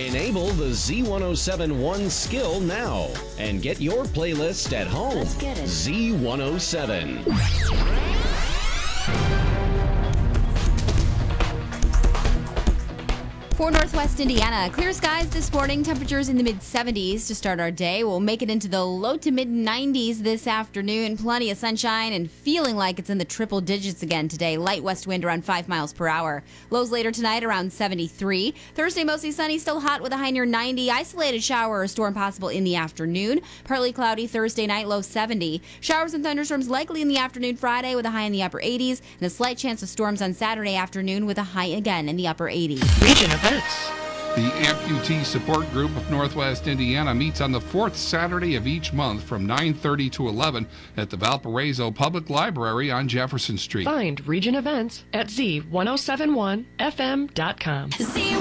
Enable the Z107 One skill now and get your playlist at home. Let's get it. Z107. For Northwest Indiana, clear skies this morning. Temperatures in the mid-70s to start our day. We'll make it into the low to mid-90s this afternoon. Plenty of sunshine and feeling like it's in the triple digits again today. Light west wind around 5 miles per hour. Lows later tonight around 73. Thursday mostly sunny, still hot with a high near 90. Isolated shower or storm possible in the afternoon. Partly cloudy Thursday night, low 70. Showers and thunderstorms likely in the afternoon Friday with a high in the upper 80s. And a slight chance of storms on Saturday afternoon with a high again in the upper 80s. Region events. The Amputee Support Group of Northwest Indiana meets on the fourth Saturday of each month from 9:30 to 11 at the Valparaiso Public Library on Jefferson Street. Find region events at Z1071FM.com.